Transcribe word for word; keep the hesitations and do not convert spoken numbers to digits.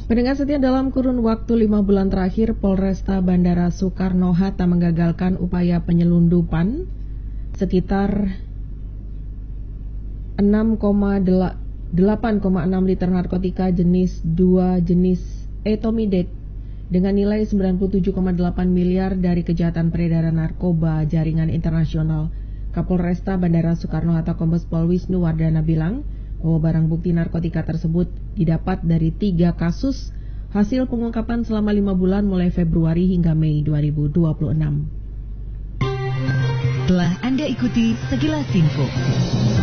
Pendengar setia, dalam kurun waktu lima bulan terakhir, Polresta Bandara Soekarno-Hatta menggagalkan upaya penyelundupan sekitar delapan koma enam liter narkotika jenis dua jenis etomidate dengan nilai sembilan puluh tujuh koma delapan miliar dari kejahatan peredaran narkoba jaringan internasional. Kapolresta Bandara Soekarno-Hatta Kombes Pol Wisnu Wardana bilang bahwa barang bukti narkotika tersebut didapat dari tiga kasus hasil pengungkapan selama lima bulan mulai Februari hingga Mei dua ribu dua puluh enam. Telah Anda ikuti sekilas info.